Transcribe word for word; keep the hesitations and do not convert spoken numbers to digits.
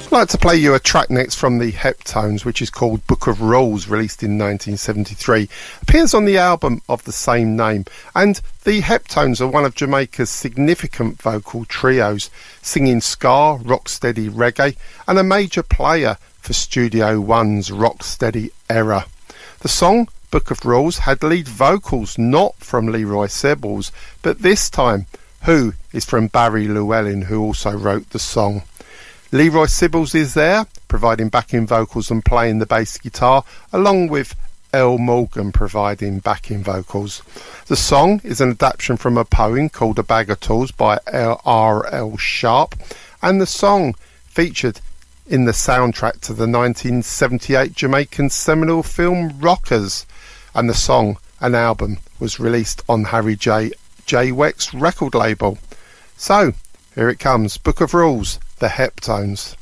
I'd like to play you a track next from the Heptones, which is called Book of Rules, released in nineteen seventy-three. Appears on the album of the same name. And the Heptones are one of Jamaica's significant vocal trios, singing ska, rocksteady reggae, and a major player for Studio One's rocksteady era. The song Book of Rules had lead vocals not from Leroy Sibbles, but this time, who is from Barry Llewellyn, who also wrote the song. Leroy Sibbles is there, providing backing vocals and playing the bass guitar, along with Earl Morgan providing backing vocals. The song is an adaptation from a poem called A Bag of Tools by R L Sharp, and the song featured in the soundtrack to the nineteen seventy-eight Jamaican seminal film Rockers, and the song and album was released on Harry J. J. Weck's record label. So, here it comes, Book of Rules, the Heptones.